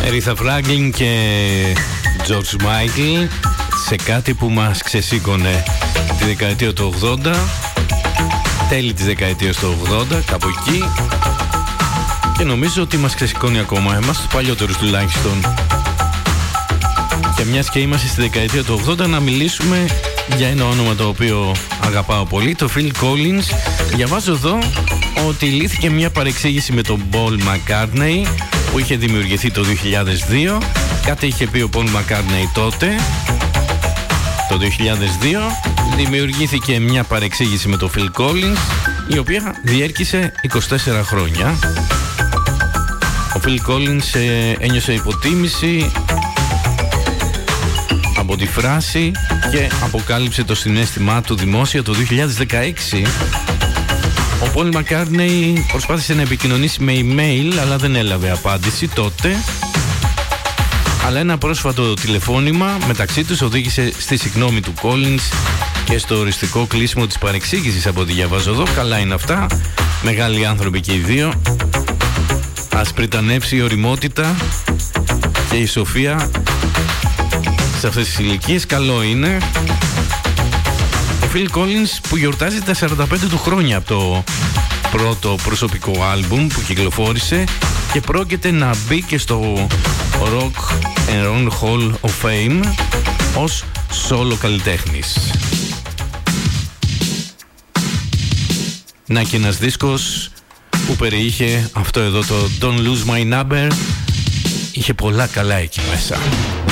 Aretha Franklin και George Michael σε κάτι που μας ξεσήκωνε τη δεκαετία του 80, τέλη της δεκαετίας του 80, κάπου εκεί, και νομίζω ότι μας ξεσηκώνει ακόμα εμάς, τους παλιότερους τουλάχιστον. Και μιας και είμαστε στη δεκαετία του 80, να μιλήσουμε για ένα όνομα το οποίο αγαπάω πολύ, το Phil Collins. Διαβάζω εδώ ότι λύθηκε μια παρεξήγηση με τον Paul McCartney που είχε δημιουργηθεί το 2002. Κάτι είχε πει ο Paul McCartney τότε, το 2002. Δημιουργήθηκε μια παρεξήγηση με τον Phil Collins, η οποία διέρχησε 24 χρόνια. Ο Phil Collins ένιωσε υποτίμηση από τη φράση και αποκάλυψε το συναίσθημά του δημόσια το 2016. Ο Paul McCartney προσπάθησε να επικοινωνήσει με email, αλλά δεν έλαβε απάντηση τότε. Αλλά ένα πρόσφατο τηλεφώνημα μεταξύ τους οδήγησε στη συγγνώμη του Collins και στο οριστικό κλείσιμο της παρεξήγησης, από ό,τι διαβάζω εδώ. Καλά είναι αυτά. Μεγάλοι άνθρωποι και οι δύο. Ας πριτανεύσει η ωριμότητα και η σοφία σε αυτές τις ηλικίες. Καλό είναι. Ο Phil Collins που γιορτάζει τα 45 του χρόνια από το πρώτο προσωπικό άλμπουμ που κυκλοφόρησε και πρόκειται να μπει και στο Rock and Roll Hall of Fame ως solo καλλιτέχνης. Να και ένας δίσκος που περιείχε αυτό εδώ, το Don't Lose My Number. Είχε πολλά καλά εκεί μέσα.